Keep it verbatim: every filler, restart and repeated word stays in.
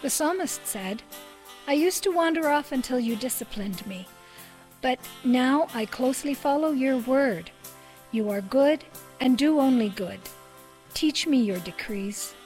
The psalmist said, "I used to wander off until you disciplined me, but now I closely follow your word. You are good and do only good. Teach me your decrees."